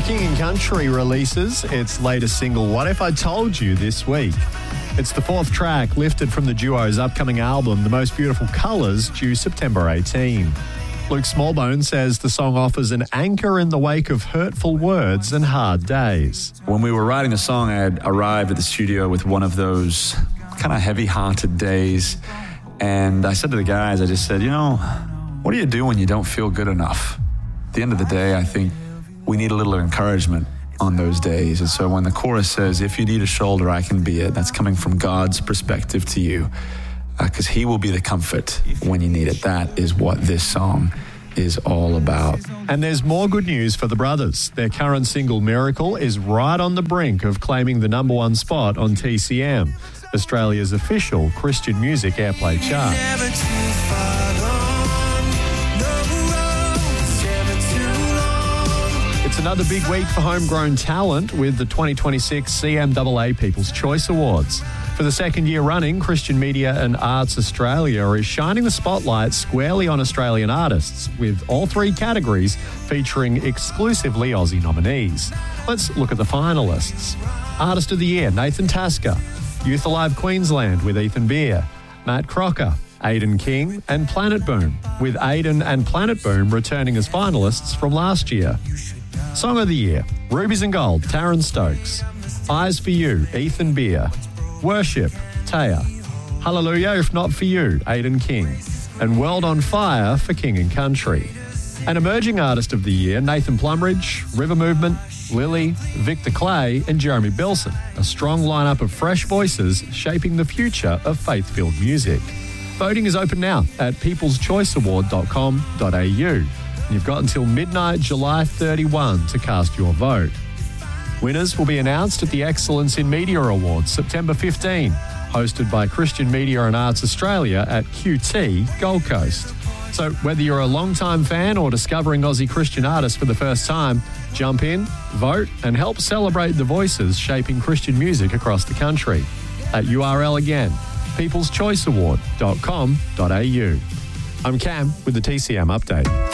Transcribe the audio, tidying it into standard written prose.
King and Country releases its latest single, What If I Told You, this week. It's the fourth track lifted from the duo's upcoming album, The Most Beautiful Colours, due September 18. Luke Smallbone says the song offers an anchor in the wake of hurtful words and hard days. When we were writing the song, I had arrived at the studio with one of those kind of heavy-hearted days. And I said to the guys, I just said, what do you do when you don't feel good enough? At the end of the day, I think we need a little encouragement on those days. And so when the chorus says, if you need a shoulder, I can be it, that's coming from God's perspective to you, because he will be the comfort when you need it. That is what this song is all about. And there's more good news for the brothers. Their current single, Miracle, is right on the brink of claiming the number one spot on TCM, Australia's official Christian music airplay chart. It's another big week for homegrown talent with the 2026 CMAA People's Choice Awards. For the second year running, Christian Media and Arts Australia is shining the spotlight squarely on Australian artists, with all three categories featuring exclusively Aussie nominees. Let's look at the finalists. Artist of the Year, Nathan Tasker. Youth Alive Queensland with Ethan Beer. Matt Crocker, Aidan King, and Planet Boom, with Aidan and Planet Boom returning as finalists from last year. Song of the Year, Rubies and Gold, Taryn Stokes. Eyes for You, Ethan Beer. Worship, Taya. Hallelujah, If Not For You, Aidan King. And World on Fire for King and Country. An Emerging Artist of the Year, Nathan Plumridge, River Movement, Lily, Victor Clay, and Jeremy Bilson. A strong lineup of fresh voices shaping the future of faith-filled music. Voting is open now at peopleschoiceaward.com.au. You've got until midnight, July 31 to cast your vote. Winners will be announced at the Excellence in Media Awards, September 15, hosted by Christian Media and Arts Australia at QT Gold Coast. So whether you're a long-time fan or discovering Aussie Christian artists for the first time, jump in, vote, and help celebrate the voices shaping Christian music across the country. That URL again, peopleschoiceaward.com.au. I'm Cam with the TCM Update.